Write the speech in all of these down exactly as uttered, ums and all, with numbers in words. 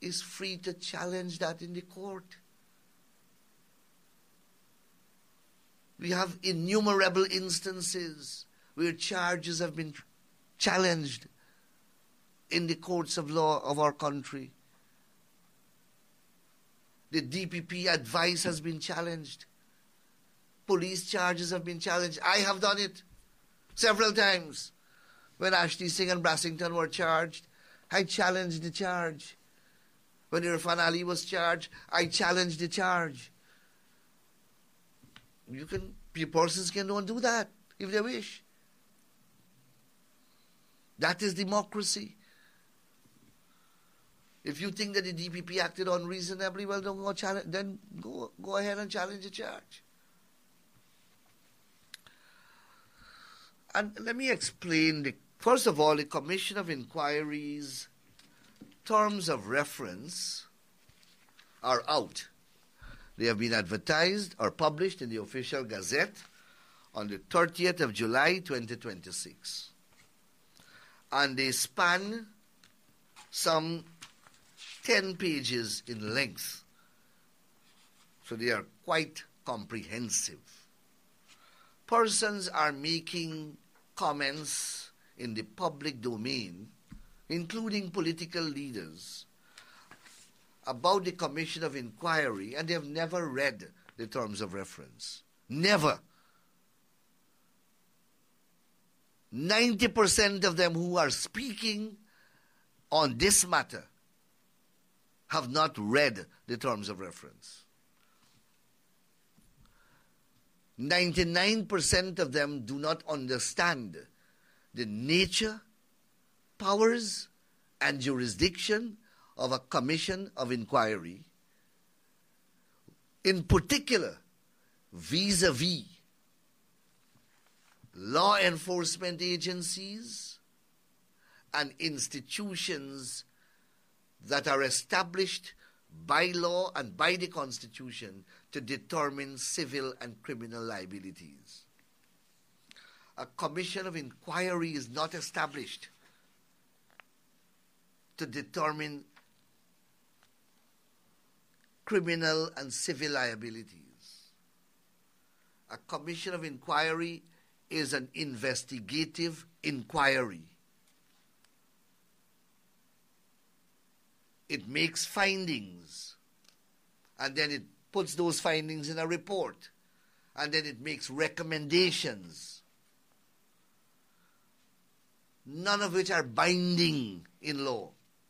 is free to challenge that in the court. We have innumerable instances where charges have been challenged in the courts of law of our country. The D P P advice has been challenged. Police charges have been challenged. I have done it several times. When Ashley Singh and Brassington were charged, I challenged the charge. When Irfan Ali was charged, I challenged the charge. You can, persons can don't do that if they wish. That is democracy. If you think that the D P P acted unreasonably, well, don't go challenge, then go, go ahead and challenge the charge. And let me explain. The, first of all, the Commission of Inquiry's terms of reference are out. They have been advertised or published in the official gazette on the thirtieth of July, twenty twenty-six. And they span some ten pages in length. So they are quite comprehensive. Persons are making comments in the public domain, including political leaders, about the Commission of Inquiry, and they have never read the terms of reference. Never. ninety percent of them who are speaking on this matter have not read the terms of reference. ninety-nine percent of them do not understand the nature, powers, and jurisdiction of a commission of inquiry, in particular, vis-a-vis law enforcement agencies and institutions that are established by law and by the Constitution to determine civil and criminal liabilities. A commission of inquiry is not established to determine criminal and civil liabilities. A commission of inquiry is an investigative inquiry. It makes findings, and then it puts those findings in a report, and then it makes recommendations, none of which are binding in law.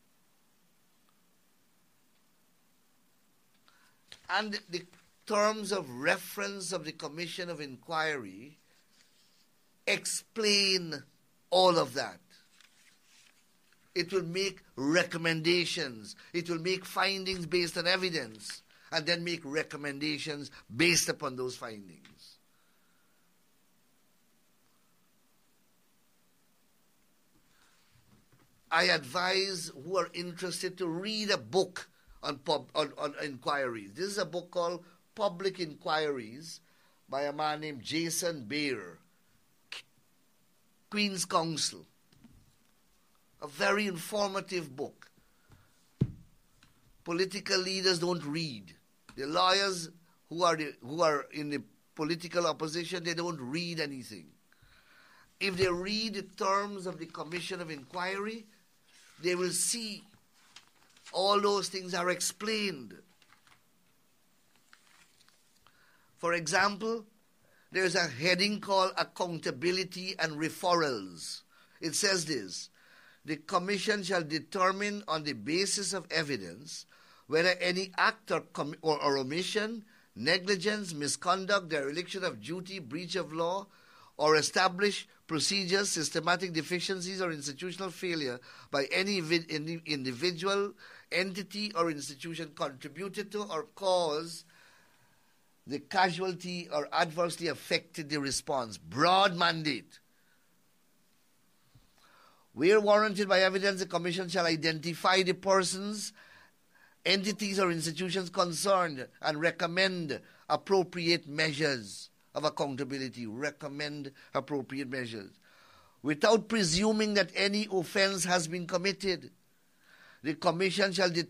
And the terms of reference of the Commission of Inquiry explain all of that. It will make recommendations. It will make findings based on evidence, and then make recommendations based upon those findings. I advise who are interested to read a book on, pub, on, on inquiries. This is a book called Public Inquiries by a man named Jason Baer, Queen's Counsel. A very informative book. Political leaders don't read. The lawyers who are the, who are in the political opposition, they don't read anything. If they read the terms of the Commission of Inquiry, they will see all those things are explained. For example, there's a heading called Accountability and Referrals. It says this: the Commission shall determine on the basis of evidence whether any act or, com- or, or omission, negligence, misconduct, dereliction of duty, breach of law, or establish procedures, systematic deficiencies, or institutional failure by any vid- in- individual, entity, or institution contributed to or caused the casualty or adversely affected the response. Broad mandate. Where warranted by evidence, the Commission shall identify the persons, entities, or institutions concerned and recommend appropriate measures of accountability. Recommend appropriate measures. Without presuming that any offense has been committed, the Commission shall determine